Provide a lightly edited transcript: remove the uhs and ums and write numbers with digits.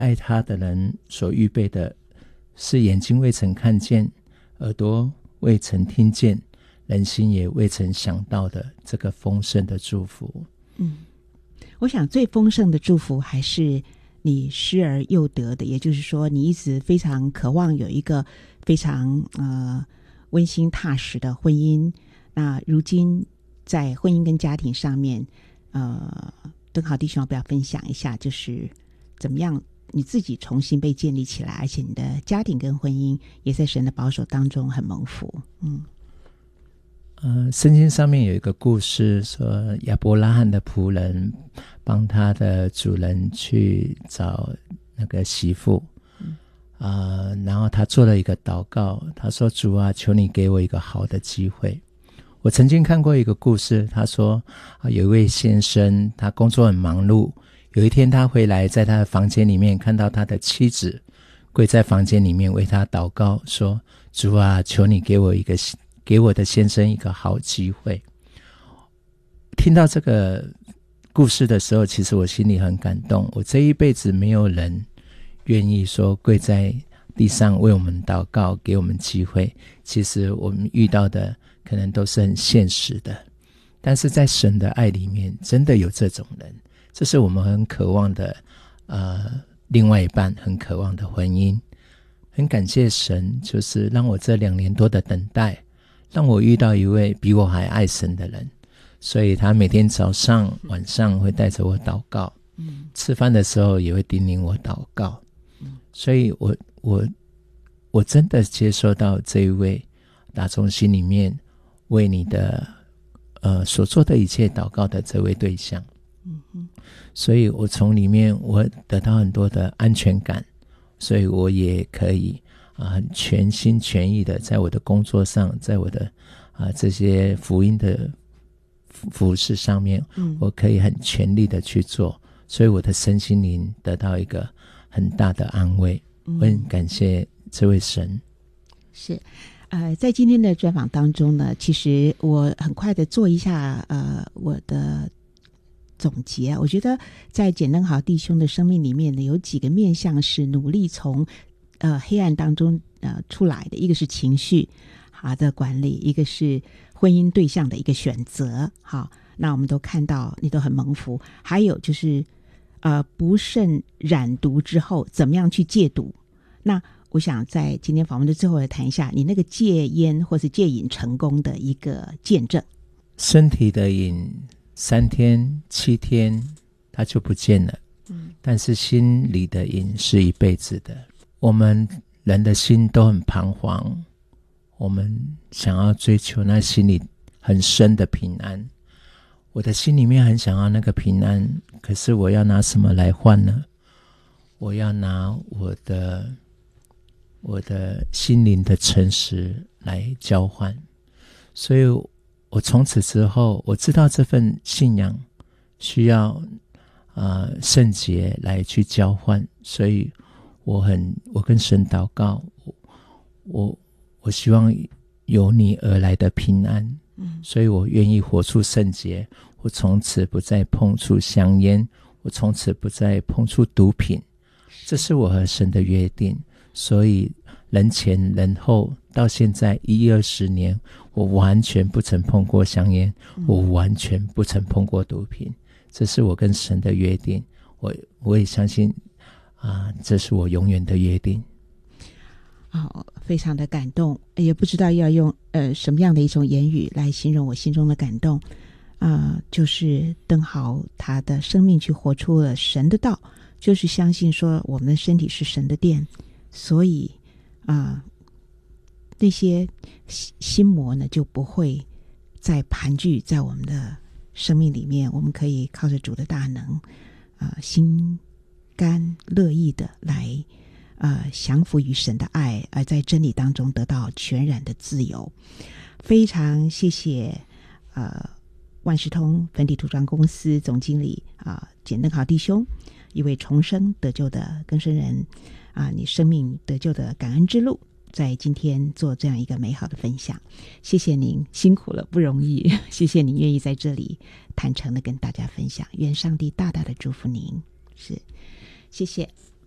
爱他的人所预备的是眼睛未曾看见，耳朵未曾听见，人心也未曾想到的这个丰盛的祝福。 我想最丰盛的祝福还是你失而又得的，也就是说你一直非常渴望有一个非常温馨踏实的婚姻，那如今在婚姻跟家庭上面敦豪弟兄要不要分享一下，就是怎么样你自己重新被建立起来，而且你的家庭跟婚姻也在神的保守当中很蒙福。 圣经上面有一个故事，说亚伯拉罕的仆人帮他的主人去找那个媳妇，然后他做了一个祷告，他说主啊，求你给我一个好的机会。我曾经看过一个故事，他说有一位先生，他工作很忙碌，有一天他回来，在他的房间里面看到他的妻子跪在房间里面为他祷告，说主啊，求你给我的先生一个好机会。听到这个故事的时候，其实我心里很感动。我这一辈子没有人愿意说跪在地上为我们祷告，给我们机会。其实我们遇到的可能都是很现实的，但是在神的爱里面真的有这种人，这是我们很渴望的另外一半很渴望的婚姻。很感谢神，就是让我这2年多的等待，让我遇到一位比我还爱神的人，所以他每天早上晚上会带着我祷告，吃饭的时候也会叮咛我祷告，所以我真的接受到这一位打从心里面为你的所做的一切祷告的这位对象。所以我从里面我得到很多的安全感，所以我也可以很全心全意的在我的工作上，在我的这些福音的服事上面，我可以很全力的去做，所以我的身心灵得到一个很大的安慰。我很感谢这位神。 是在今天的专访当中呢，其实我很快的做一下我的总结。我觉得在简登豪弟兄的生命里面呢，有几个面向是努力从黑暗当中出来的，一个是情绪好的管理，一个是婚姻对象的一个选择。好，那我们都看到你都很蒙福。还有就是不慎染毒之后怎么样去戒毒。那我想在今天访问的最后来谈一下你那个戒烟或是戒瘾成功的一个见证。 身体的瘾3天7天它就不见了，但是心里的瘾是一辈子的。我们人的心都很彷徨，我们想要追求那心里很深的平安。我的心里面很想要那个平安，可是我要拿什么来换呢？我要拿我的心灵的诚实来交换。所以我从此之后，我知道这份信仰需要圣洁来去交换，所以我跟神祷告，我希望由你而来的平安，所以我愿意活出圣洁。我从此不再碰触香烟，我从此不再碰触毒品，这是我和神的约定。所以人前人后到现在10-20年，我完全不曾碰过香烟，我完全不曾碰过毒品，这是我跟神的约定。我也相信这是我永远的约定。 非常的感动，也不知道要用什么样的一种言语来形容我心中的感动。就是登豪他的生命去活出了神的道，就是相信说我们的身体是神的殿，所以那些心魔呢就不会再盘踞在我们的生命里面。我们可以靠着主的大能心甘乐意的来降服于神的爱，而在真理当中得到全然的自由。非常谢谢万事通粉体涂装公司总经理简登豪弟兄，一位重生得救的更生人你生命得救的感恩之路，在今天做这样一个美好的分享。谢谢您辛苦了，不容易。谢谢您愿意在这里坦诚的跟大家分享，愿上帝大大的祝福您。是，谢谢。